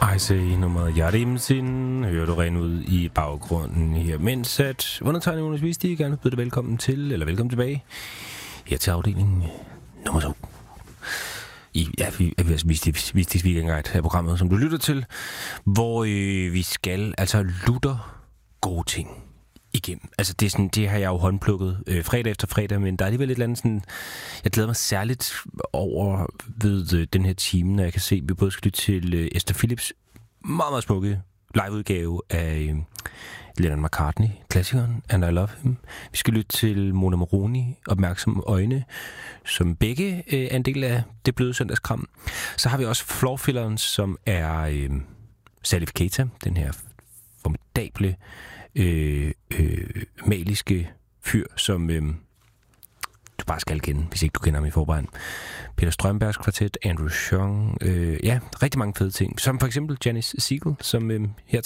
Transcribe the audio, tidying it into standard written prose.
I say nummeret Yarimsin hører du rent ud i baggrunden her, mens at undertegnet Jonas Vistig gerne byder dig velkommen til, eller velkommen tilbage her til afdelingen nummer 2. Vistigs Weekend Guide her programmet, som du lytter til, hvor vi skal altså lutter gode ting igennem. Altså det er sådan, det har jeg jo håndplukket fredag efter fredag, men der er alligevel et eller andet sådan, jeg glæder mig særligt over ved den her time, når jeg kan se, at vi både skal lytte til Esther Phillips meget, meget smukke liveudgave af Lennon McCartney, klassikeren And I Love Him. Vi skal lytte til Mona Moroni, Opmærksomme Øjne, som begge er en del af Det Bløde Søndagskram. Så har vi også Floorfilleren, som er Salif Keita, den her formidable maliske fyr, som du bare skal kende, hvis ikke du kender ham i forvejen. Peter Strømbergs kvartet, Andrew Young, ja, rigtig mange fede ting, som for eksempel Janice Siegel, som her